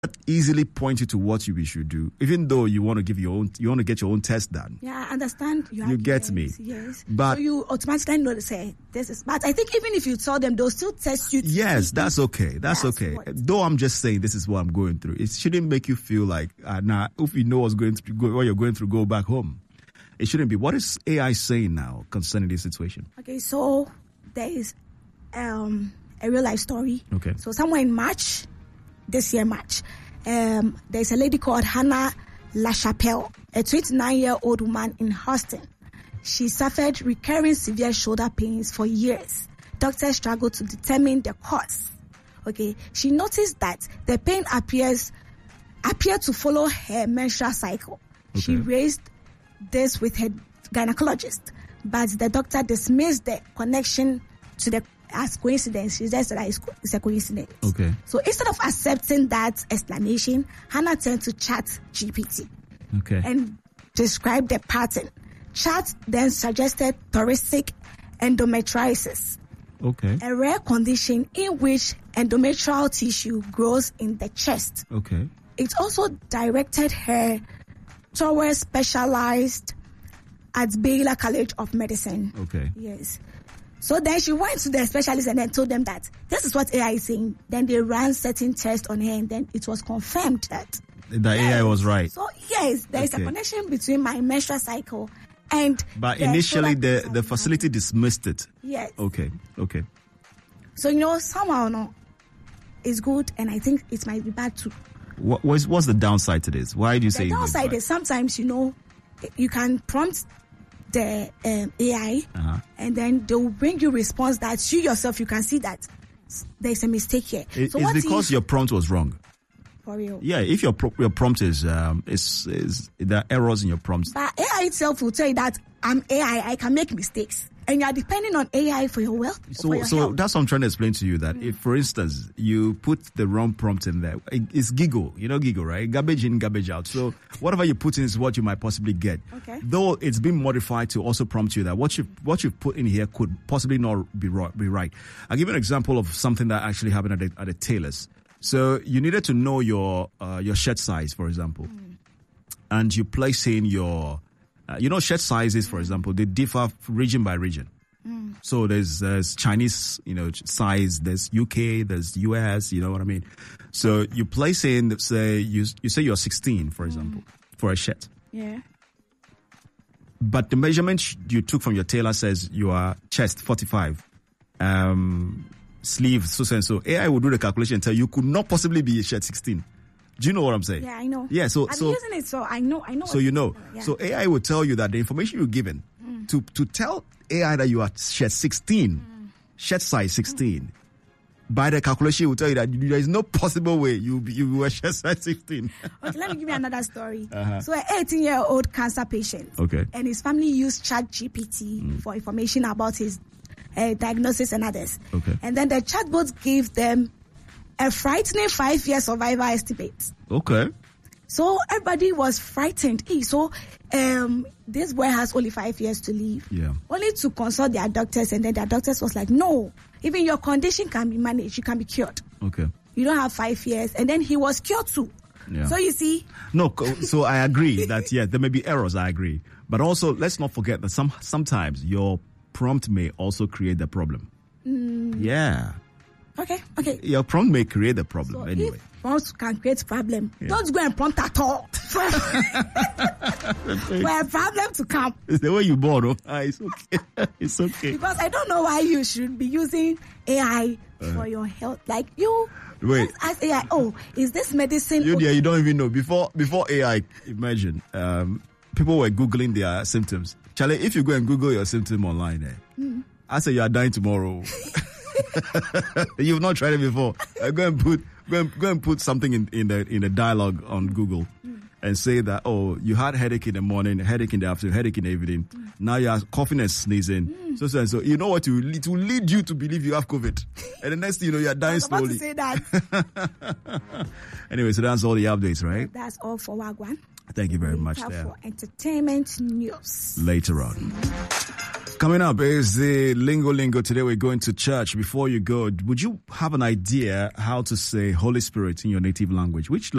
easily point you to what you should do, even though you want to get your own test done. Yeah, I understand. You get me. Yes. But so you automatically know to say this is. But I think even if you tell them, they'll still test you. Yes, that's okay. That's okay. Though I'm just saying this is what I'm going through. It shouldn't make you feel like if you know what you're going through, go back home. It shouldn't be. What is AI saying now concerning this situation? Okay, so there is a real life story. Okay. So somewhere in March, this year March, there's a lady called Hannah LaChapelle, a 29-year-old woman in Houston. She suffered recurring severe shoulder pains for years. Doctors struggled to determine the cause. Okay, she noticed that the pain appeared to follow her menstrual cycle. Okay. She raised this with her gynecologist, but the doctor dismissed the connection as coincidence. She just said that it's a coincidence. Okay. So instead of accepting that explanation, Hannah turned to ChatGPT. Okay. And described the pattern. Chat then suggested thoracic endometriosis. Okay. A rare condition in which endometrial tissue grows in the chest. Okay. It also directed her towards specialized at Baylor College of Medicine. Okay. Yes. So then she went to the specialist and then told them that this is what AI is saying. Then they ran certain tests on her and then it was confirmed that AI was right. So yes, there is a connection between my menstrual cycle and. But initially the facility dismissed it. Yes. Okay. So somehow it's good and I think it might be bad too. What's the downside to this? Why do you say the downside is sometimes you can prompt the AI and then they will bring you response that you yourself you can see that there's a mistake here. It's because your prompt was wrong. For real. Yeah, if your prompt is there are errors in your prompts. But AI itself will tell you that I'm AI, I can make mistakes. And you are depending on AI for your wealth. So that's what I'm trying to explain to you, that if, for instance, you put the wrong prompt in there, it's Giggle. You know Giggle, right? Garbage in, garbage out. So whatever you put in is what you might possibly get. Okay. Though it's been modified to also prompt you that what you've put in here could possibly not be right. I'll give you an example of something that actually happened at a tailor's. So you needed to know your shirt size, for example, and you place in your shirt sizes, for example, they differ region by region. So there's Chinese, size, there's UK, there's US, you know what I mean? So you place in, say, you say you're 16, for example, for a shirt. Yeah. But the measurement you took from your tailor says you are chest 45, sleeve so and so. AI will do the calculation and tell you could not possibly be a shirt 16. Do you know what I'm saying? Yeah, I know. Yeah, so I'm using it, so I know. So you know. Yeah. So AI will tell you that the information you're given to tell AI that you are shirt 16, shirt size 16. By the calculation, it will tell you that there is no possible way you were shirt size 16. Okay, let me give you another story. So an 18-year-old cancer patient. Okay. And his family used ChatGPT for information about his diagnosis and others. Okay. And then the chatbot gave them a frightening 5-year survival estimate. Okay. So everybody was frightened. So this boy has only 5 years to live. Yeah. Only to consult their doctors, and then their doctors was like, no, even your condition can be managed. You can be cured. Okay. You don't have 5 years. And then he was cured too. Yeah. So you see. No, so I agree that, yeah, there may be errors. I agree. But also, let's not forget that sometimes your prompt may also create the problem. Yeah. Okay. Your prompt may create the problem So anyway. if prompts can create problem, don't go and prompt at all. For a problem to come. It's the way you born, oh? It's okay. It's okay. Because I don't know why you should be using AI for your health. Like you Wait. ask AI, is this medicine? You don't even know. Before AI, imagine, people were Googling their symptoms. Charlie, if you go and Google your symptom online, I say you are dying tomorrow. You've not tried it before. Go and put something in the dialogue on Google and say that, you had headache in the morning, headache in the afternoon, headache in the evening. Now you are coughing and sneezing. So you know what? It will lead you to believe you have COVID. And the next thing you know, you are dying slowly. I was about to say that. Anyway, so that's all the updates, right? That's all for Wagwan. Thank you very much. For entertainment news. Later on. Coming up is the Lingo. Today we're going to church. Before you go, would you have an idea how to say Holy Spirit in your native language? Which